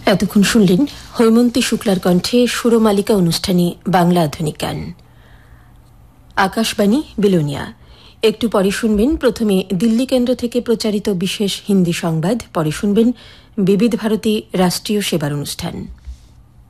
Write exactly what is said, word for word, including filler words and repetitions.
এতক্ষণ শুনলেন হৈমন্তী শুক্লার কণ্ঠে সুরমালিকা অনুষ্ঠানে বাংলা আধুনিক গান। আকাশবাণী বিলোনিয়া। একটু পরে শুনবেন প্রথমে দিল্লি কেন্দ্র থেকে প্রচারিত বিশেষ হিন্দি সংবাদ, পরে শুনবেন বিবিধ ভারতী রাষ্ট্রীয় সেবার অনুষ্ঠান।